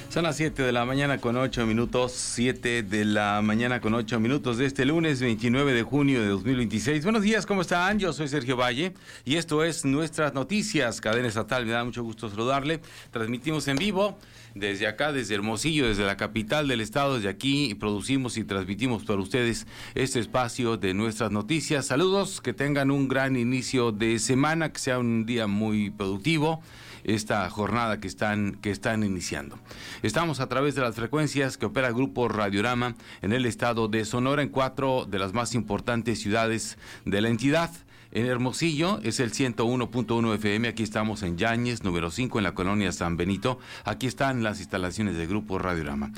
Son las 7 de la mañana con 8 minutos, 7 de la mañana con 8 minutos de este lunes 29 de junio de 2026. Buenos días, ¿cómo están? Yo soy Sergio Valle y esto es Nuestras Noticias, cadena estatal. Me da mucho gusto saludarle. Transmitimos en vivo desde acá, desde Hermosillo, desde la capital del estado. Desde aquí producimos y transmitimos para ustedes este espacio de Nuestras Noticias. Saludos, que tengan un gran inicio de semana, que sea un día muy productivo. Esta jornada que están iniciando. Estamos a través de las frecuencias que opera el Grupo Radiorama en el estado de Sonora, en 4 de las más importantes ciudades de la entidad. En Hermosillo es el 101.1 FM, aquí estamos en Yáñez, número 5, en la colonia San Benito. Aquí están las instalaciones del Grupo Radiorama.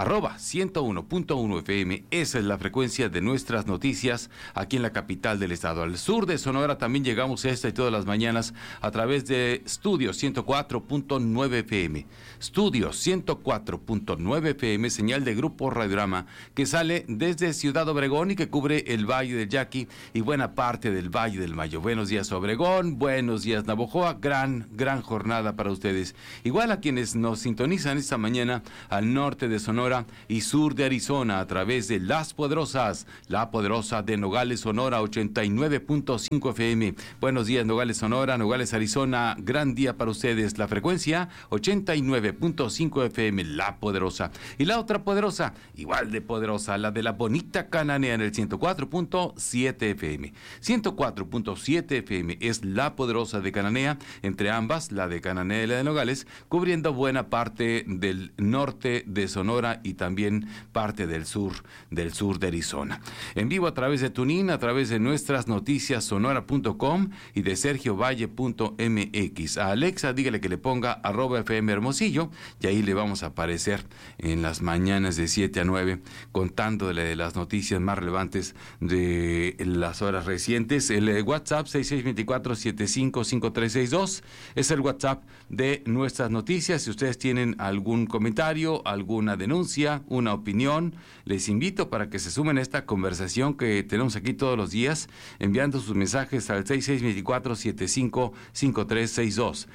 @101.1 FM, esa es la frecuencia de Nuestras Noticias aquí en la capital del estado. Al sur de Sonora también llegamos esta y todas las mañanas a través de Studio 104.9 FM. Studio 104.9 FM, señal de Grupo Radiorama, que sale desde Ciudad Obregón y que cubre el Valle del Yaqui y buena parte del Valle del Mayo. Buenos días, Obregón, buenos días, Navojoa, gran jornada para ustedes. Igual a quienes nos sintonizan esta mañana al norte de Sonora y sur de Arizona a través de Las Poderosas, la poderosa de Nogales, Sonora, 89.5 FM. Buenos días, Nogales, Sonora, Nogales, Arizona, gran día para ustedes. La frecuencia, 89.5 FM, la poderosa. Y la otra poderosa, igual de poderosa, la de la bonita Cananea en el 104.7 FM. 104.7 FM es la poderosa de Cananea, entre ambas, la de Cananea y la de Nogales, cubriendo buena parte del norte de Sonora y también parte del sur de Arizona. En vivo a través de TuneIn, a través de Nuestras Noticias Sonora.com y de sergiovalle.mx. A Alexa, dígale que le ponga @FM Hermosillo y ahí le vamos a aparecer en las mañanas de 7 a 9 contándole de las noticias más relevantes de las horas recientes. El WhatsApp 6624-755362 es el WhatsApp de Nuestras Noticias. Si ustedes tienen algún comentario, alguna denuncia, una opinión, les invito para que se sumen a esta conversación que tenemos aquí todos los días, enviando sus mensajes al 6624-755362.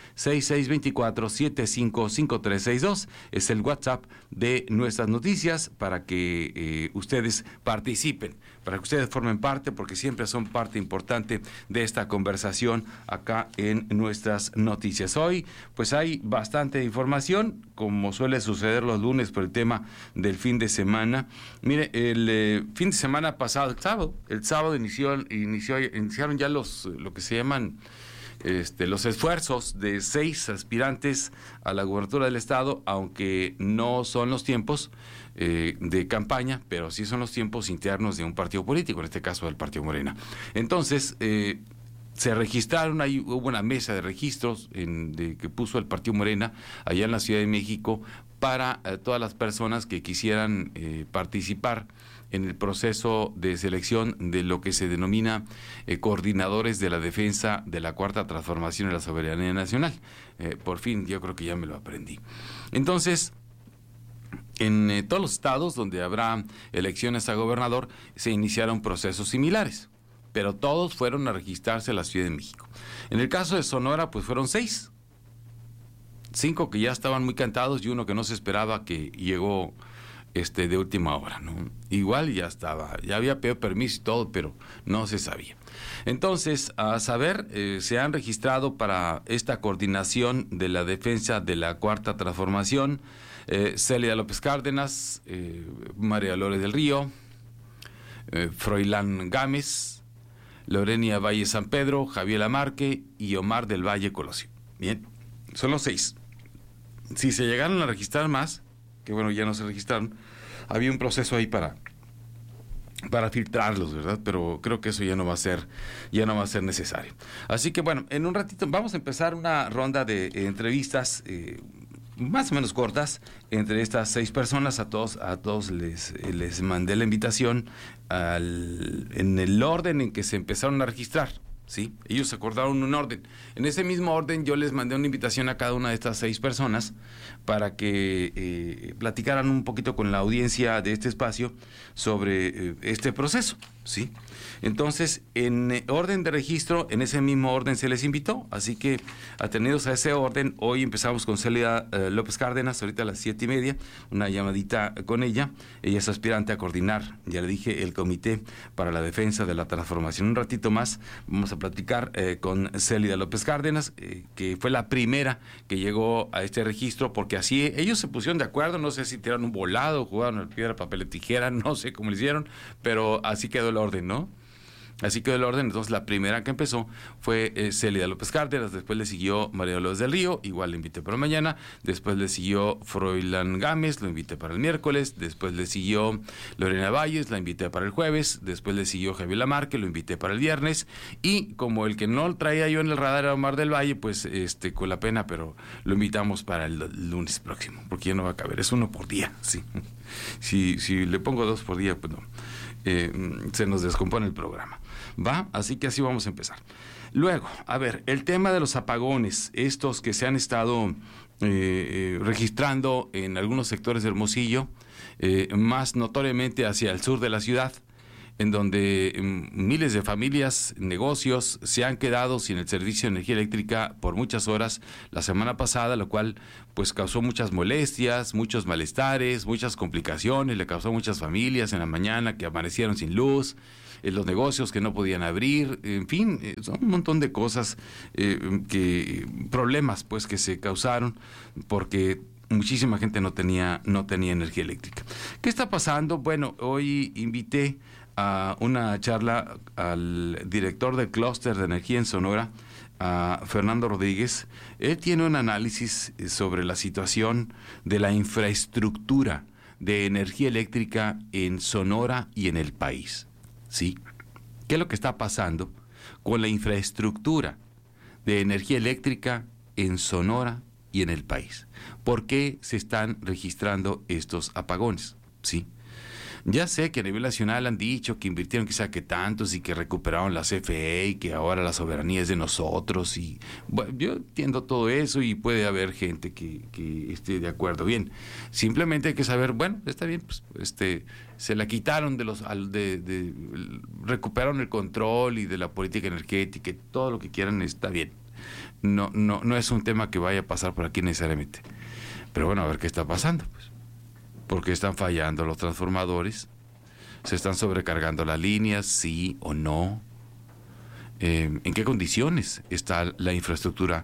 6624-755362 es el WhatsApp de Nuestras Noticias para que ustedes participen, para que ustedes formen parte, porque siempre son parte importante de esta conversación acá en Nuestras Noticias. Hoy pues hay bastante información, como suele suceder los lunes por el tema del fin de semana. Mire, el fin de semana pasado, el sábado iniciaron ya lo que se llaman los esfuerzos de 6 aspirantes a la gubernatura del estado, aunque no son los tiempos de campaña, pero sí son los tiempos internos de un partido político, en este caso del Partido Morena. Entonces, se registraron, ahí hubo una mesa de registros que puso el Partido Morena allá en la Ciudad de México para todas las personas que quisieran participar en el proceso de selección de lo que se denomina coordinadores de la defensa de la Cuarta Transformación de la Soberanía Nacional. Por fin, yo creo que ya me lo aprendí. Entonces, en todos los estados donde habrá elecciones a gobernador, se iniciaron procesos similares, pero todos fueron a registrarse a la Ciudad de México. En el caso de Sonora, pues fueron 6. 5 que ya estaban muy cantados y uno que no se esperaba, que llegó de última hora, ¿no? Igual ya había pedido permiso y todo, pero no se sabía. Entonces, a saber, se han registrado para esta coordinación de la defensa de la Cuarta Transformación, Celia López Cárdenas, María Lores del Río, Froilán Gámez, Lorenia Valle San Pedro, Javier Amarque y Omar del Valle Colosio. Bien, son los 6. Si se llegaron a registrar más, que bueno, ya no se registraron, había un proceso ahí para filtrarlos, ¿verdad? Pero creo que eso ya no va a ser necesario. Así que bueno, en un ratito vamos a empezar una ronda de entrevistas más o menos cortas entre estas 6 personas. A todos les mandé la invitación en el orden en que se empezaron a registrar. ¿Sí? Ellos acordaron un orden. En ese mismo orden yo les mandé una invitación a cada una de estas 6 personas para que platicaran un poquito con la audiencia de este espacio sobre este proceso. ¿sí? Entonces, en orden de registro, en ese mismo orden se les invitó, así que atendidos a ese orden, hoy empezamos con Célida López Cárdenas, ahorita a las 7:30, una llamadita con ella. Ella es aspirante a coordinar, ya le dije, el Comité para la Defensa de la Transformación. Un ratito más vamos a platicar con Célida López Cárdenas, que fue la primera que llegó a este registro, porque así ellos se pusieron de acuerdo, no sé si tiraron un volado, jugaron al piedra, papel y tijera, no sé cómo lo hicieron, pero así quedó el orden, ¿no? Así quedó el orden. Entonces la primera que empezó fue Célida López Cárdenas, después le siguió María Dolores del Río, igual le invité para mañana, después le siguió Froilán Gámez, lo invité para el miércoles, después le siguió Lorena Valles, la invité para el jueves, después le siguió Javier Lamarque, lo invité para el viernes, y como el que no lo traía yo en el radar era Omar del Valle, pues con la pena, pero lo invitamos para el lunes próximo, porque ya no va a caber, es uno por día, sí. Si le pongo 2 por día, pues no, se nos descompone el programa. ¿Va? Así que así vamos a empezar. Luego, a ver, el tema de los apagones, estos que se han estado registrando en algunos sectores de Hermosillo, más notoriamente hacia el sur de la ciudad, en donde miles de familias, negocios, se han quedado sin el servicio de energía eléctrica por muchas horas la semana pasada, lo cual pues causó muchas molestias, muchos malestares, muchas complicaciones, le causó a muchas familias en la mañana que amanecieron sin luz, los negocios que no podían abrir, en fin, son un montón de cosas, problemas pues que se causaron porque muchísima gente no tenía energía eléctrica. ¿Qué está pasando? Bueno, hoy invité a una charla al director del clúster de energía en Sonora, a Fernando Rodríguez. Él tiene un análisis sobre la situación de la infraestructura de energía eléctrica en Sonora y en el país. ¿Sí? ¿Qué es lo que está pasando con la infraestructura de energía eléctrica en Sonora y en el país? ¿Por qué se están registrando estos apagones? ¿Sí? Ya sé que a nivel nacional han dicho que invirtieron quizá que tantos y que recuperaron la CFE y que ahora la soberanía es de nosotros. Y bueno, yo entiendo todo eso y puede haber gente que esté de acuerdo. Bien, simplemente hay que saber, bueno, está bien, pues se la quitaron recuperaron el control y de la política energética y todo lo que quieran, está bien. No es un tema que vaya a pasar por aquí necesariamente. Pero bueno, a ver qué está pasando, pues. ¿Por qué están fallando los transformadores? ¿Se están sobrecargando las líneas? ¿Sí o no? ¿En qué condiciones está la infraestructura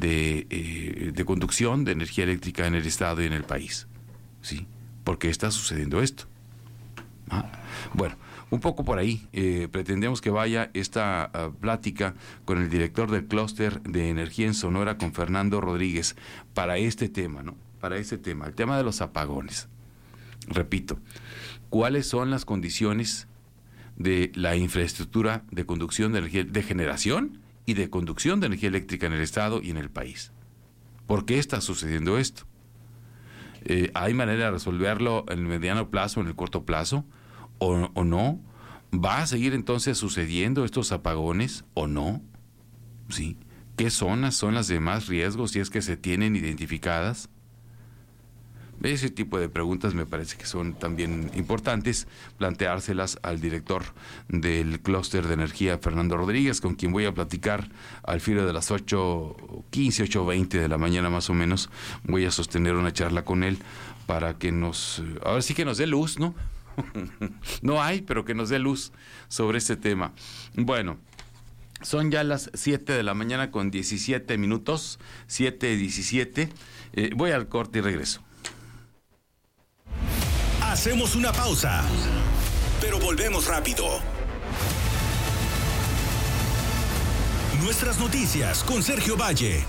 de conducción de energía eléctrica en el estado y en el país? ¿Sí? ¿Por qué está sucediendo esto? Bueno, un poco por ahí. Pretendemos que vaya esta plática con el director del clúster de energía en Sonora, con Fernando Rodríguez, para este tema, ¿no? Para este tema, el tema de los apagones. Repito, ¿cuáles son las condiciones de la infraestructura de conducción de energía, de generación y de conducción de energía eléctrica en el estado y en el país? ¿Por qué está sucediendo esto? ¿Hay manera de resolverlo en el mediano plazo, en el corto plazo? ¿O no? ¿Va a seguir entonces sucediendo estos apagones o no? ¿Sí? ¿Qué zonas son las de más riesgo si es que se tienen identificadas? Ese tipo de preguntas me parece que son también importantes planteárselas al director del clúster de energía, Fernando Rodríguez, con quien voy a platicar al filo de las 8:15, 8:20 de la mañana más o menos. Voy a sostener una charla con él para que ahora sí que nos dé luz, ¿no? No hay, pero que nos dé luz sobre este tema. Bueno, son ya las 7 de la mañana con 17 minutos, 7:17. Voy al corte y regreso. Hacemos una pausa, pero volvemos rápido. Nuestras noticias con Sergio Valle.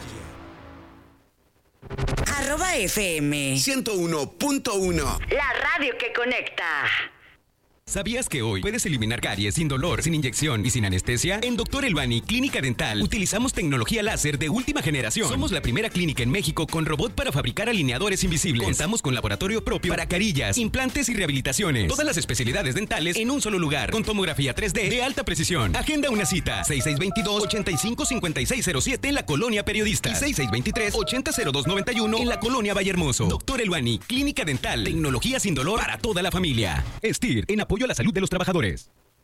@FM 101.1. La radio que conecta. ¿Sabías que hoy puedes eliminar caries sin dolor, sin inyección y sin anestesia? En Dr. Elbani Clínica Dental utilizamos tecnología láser de última generación. Somos la primera clínica en México con robot para fabricar alineadores invisibles. Contamos con laboratorio propio para carillas, implantes y rehabilitaciones. Todas las especialidades dentales en un solo lugar, con tomografía 3D de alta precisión. Agenda una cita, 6622-855607 en la Colonia Periodista y 6623-800291 en la Colonia Vallehermoso. Dr. Elbani Clínica Dental, tecnología sin dolor para toda la familia. STIR, en apoyo a la salud de los trabajadores.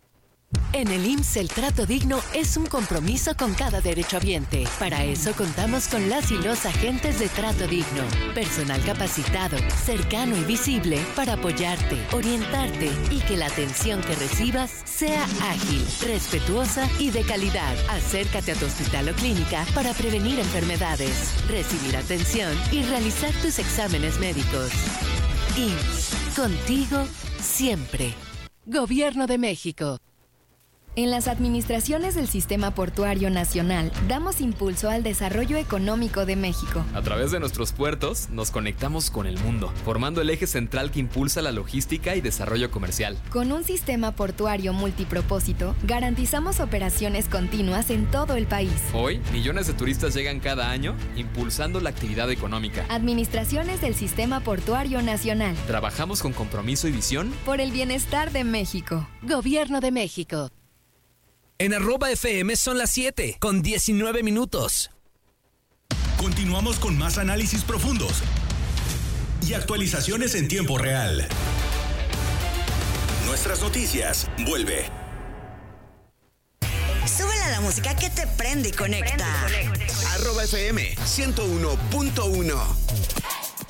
En el IMSS el trato digno es un compromiso con cada derechohabiente. Para eso contamos con las y los agentes de trato digno. Personal capacitado, cercano y visible para apoyarte, orientarte y que la atención que recibas sea ágil, respetuosa y de calidad. Acércate a tu hospital o clínica para prevenir enfermedades, recibir atención y realizar tus exámenes médicos. IMSS, contigo siempre. Gobierno de México. En las administraciones del Sistema Portuario Nacional, damos impulso al desarrollo económico de México. A través de nuestros puertos, nos conectamos con el mundo, formando el eje central que impulsa la logística y desarrollo comercial. Con un sistema portuario multipropósito, garantizamos operaciones continuas en todo el país. Hoy, millones de turistas llegan cada año, impulsando la actividad económica. Administraciones del Sistema Portuario Nacional. Trabajamos con compromiso y visión por el bienestar de México. Gobierno de México. En @FM son las 7:19. Continuamos con más análisis profundos y actualizaciones en tiempo real. Nuestras noticias, vuelve. Súbele a la música que te prende y conecta. @FM 101.1.